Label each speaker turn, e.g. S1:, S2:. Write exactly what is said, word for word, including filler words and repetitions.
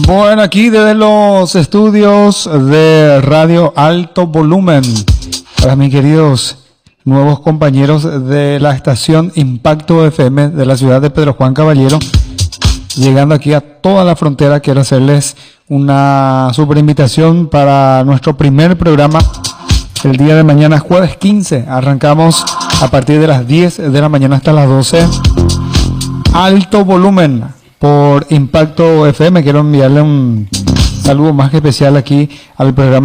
S1: Bueno, aquí desde los estudios de Radio Alto Volumen, para mis queridos nuevos compañeros de la estación Impacto F M de la ciudad de Pedro Juan Caballero, llegando aquí a toda la frontera, quiero hacerles una super invitación para nuestro primer programa el día de mañana, jueves quince. Arrancamos a partir de las diez de la mañana hasta las doce. Alto Volumen por Impacto F M. Quiero enviarle un saludo más que especial aquí al programa